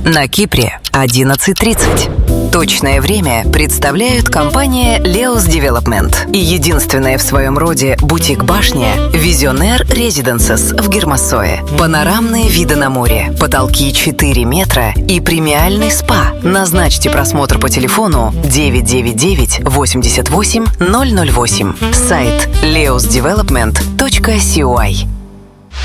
На Кипре 11:30. Точное время представляют компания Leos Development и единственная в своем роде бутик-башня Visionaire Residences в Гермассое. Панорамные виды на море, потолки 4 метра и премиальный спа. Назначьте просмотр по телефону 999 88 008. Сайт leosdevelopment.coy.